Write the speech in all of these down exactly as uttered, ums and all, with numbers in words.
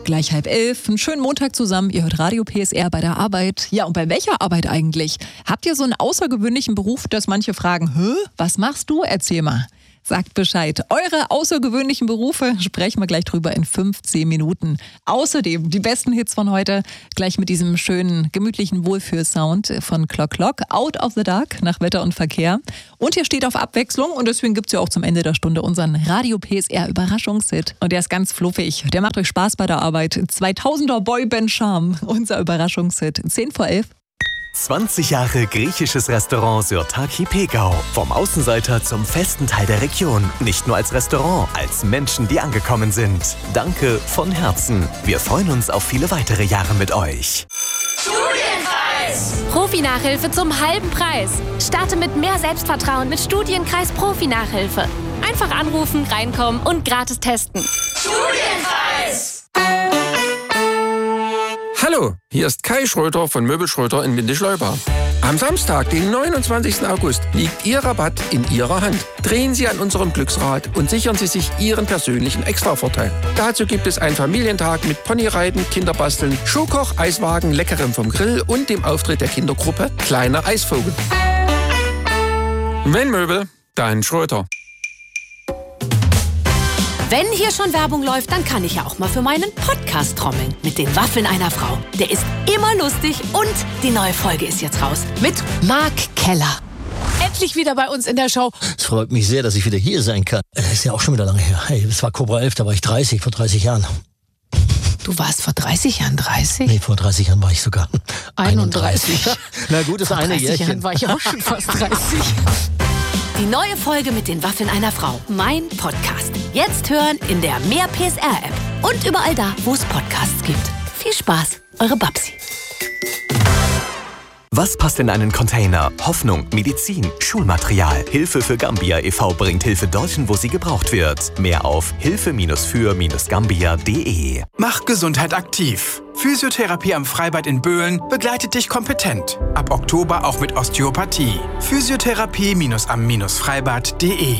Gleich halb elf, einen schönen Montag zusammen. Ihr hört Radio P S R bei der Arbeit. Ja, und bei welcher Arbeit eigentlich? Habt ihr so einen außergewöhnlichen Beruf, dass manche fragen, hä, was machst du? Erzähl mal. Sagt Bescheid. Eure außergewöhnlichen Berufe sprechen wir gleich drüber in fünfzehn Minuten. Außerdem die besten Hits von heute, gleich mit diesem schönen, gemütlichen Wohlfühlsound von Clock Clock, Out of the Dark nach Wetter und Verkehr. Und hier steht auf Abwechslung und deswegen gibt es ja auch zum Ende der Stunde unseren Radio P S R Überraschungshit. Und der ist ganz fluffig. Der macht euch Spaß bei der Arbeit. zweitausender Boyband Charme, unser Überraschungshit. zehn vor elf. zwanzig Jahre griechisches Restaurant Sirtaki Pegau. Vom Außenseiter zum festen Teil der Region. Nicht nur als Restaurant, als Menschen, die angekommen sind. Danke von Herzen. Wir freuen uns auf viele weitere Jahre mit euch. Studienkreis! Profi-Nachhilfe zum halben Preis. Starte mit mehr Selbstvertrauen mit Studienkreis Profi-Nachhilfe. Einfach anrufen, reinkommen und gratis testen. Studienkreis! Hallo, hier ist Kai Schröter von Möbel Schröter in Windischleuba. Am Samstag, den neunundzwanzigsten August, liegt Ihr Rabatt in Ihrer Hand. Drehen Sie an unserem Glücksrad und sichern Sie sich Ihren persönlichen Extravorteil. Dazu gibt es einen Familientag mit Ponyreiten, Kinderbasteln, Schuhkoch, Eiswagen, Leckerem vom Grill und dem Auftritt der Kindergruppe Kleiner Eisvogel. Wenn Möbel, dann Schröter. Wenn hier schon Werbung läuft, dann kann ich ja auch mal für meinen Podcast trommeln. Mit den Waffeln einer Frau. Der ist immer lustig und die neue Folge ist jetzt raus. Mit Mark Keller. Endlich wieder bei uns in der Show. Es freut mich sehr, dass ich wieder hier sein kann. Das ist ja auch schon wieder lange her. Hey, das war Cobra elf, da war ich dreißig, vor dreißig Jahren. Du warst vor dreißig Jahren dreißig? Nee, vor dreißig Jahren war ich sogar einunddreißig. Na gut, das vor eine dreißig Jährchen. Jahren war ich auch schon fast dreißig. Die neue Folge mit den Waffeln einer Frau. Mein Podcast. Jetzt hören in der Mehr P S R-App. Und überall da, wo es Podcasts gibt. Viel Spaß, eure Babsi. Was passt in einen Container? Hoffnung, Medizin, Schulmaterial. Hilfe für Gambia e V bringt Hilfe dorthin, wo sie gebraucht wird. Mehr auf hilfe für gambia punkt de. Mach Gesundheit aktiv. Physiotherapie am Freibad in Böhlen begleitet dich kompetent. Ab Oktober auch mit Osteopathie. Physiotherapie am freibad punkt de.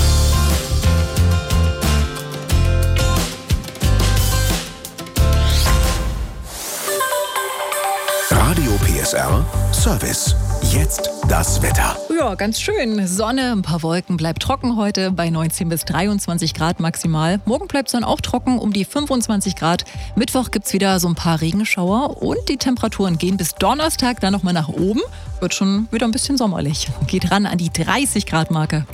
Radio P S R Service. Jetzt das Wetter. Ja, ganz schön. Sonne, ein paar Wolken, bleibt trocken heute bei neunzehn bis dreiundzwanzig Grad maximal. Morgen bleibt es dann auch trocken um die fünfundzwanzig Grad. Mittwoch gibt es wieder so ein paar Regenschauer und die Temperaturen gehen bis Donnerstag dann nochmal nach oben. Wird schon wieder ein bisschen sommerlich. Geht ran an die dreißig Grad Marke.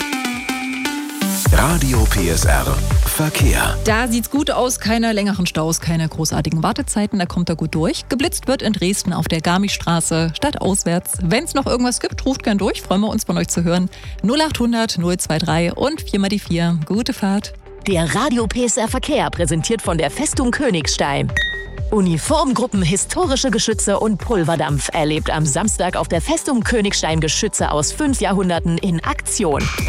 Radio P S R Verkehr. Da sieht's gut aus, keine längeren Staus, keine großartigen Wartezeiten, da kommt er gut durch. Geblitzt wird in Dresden auf der Garmistraße, stadtauswärts. Wenn es noch irgendwas gibt, ruft gern durch, freuen wir uns von euch zu hören. null achthundert null dreiundzwanzig und vier mal die vier. Gute Fahrt. Der Radio P S R Verkehr, präsentiert von der Festung Königstein. Uniformgruppen, historische Geschütze und Pulverdampf erlebt am Samstag auf der Festung Königstein Geschütze aus fünf Jahrhunderten in Aktion.